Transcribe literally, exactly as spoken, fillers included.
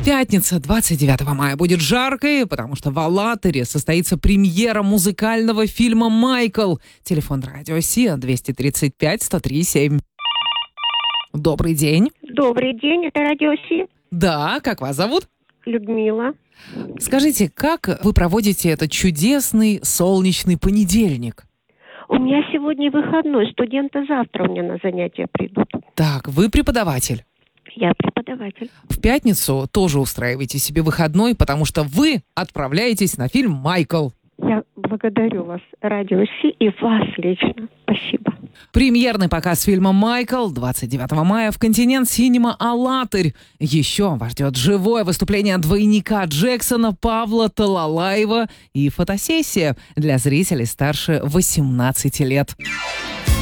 Пятница, двадцать девятого мая, будет жаркой, потому что в Алатыре состоится премьера музыкального фильма «Майкл». Телефон радио СИ двести тридцать пять сто три семь. Добрый день. Добрый день, это радио СИ. Да, как вас зовут? Людмила. Скажите, как вы проводите этот чудесный солнечный понедельник? У меня сегодня выходной, студенты завтра у меня на занятия придут. Так, вы преподаватель. Я преподаватель. В пятницу тоже устраиваете себе выходной, потому что вы отправляетесь на фильм «Майкл». Я благодарю вас, радио СИ, и вас лично. Спасибо. Премьерный показ фильма «Майкл» двадцать девятого мая в «Континент Синема Алатырь». Еще вас ждет живое выступление двойника Джексона Павла Талалаева и фотосессия для зрителей старше восемнадцати лет.